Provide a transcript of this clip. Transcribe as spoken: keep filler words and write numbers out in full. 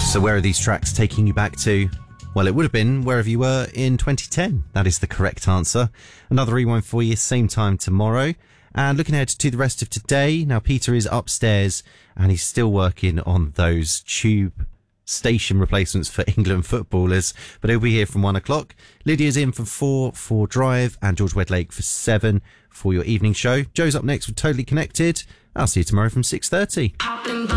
So where are these tracks taking you back to? Well, it would have been wherever you were in twenty ten. That is the correct answer. Another rewind for you, same time tomorrow. And looking ahead to the rest of today, now Peter is upstairs and he's still working on those tube station replacements for England footballers, but he'll be here from one o'clock. Lydia's in from four for Drive and George Wedlake for seven for your evening show. Joe's up next with Totally Connected. I'll see you tomorrow from six thirty.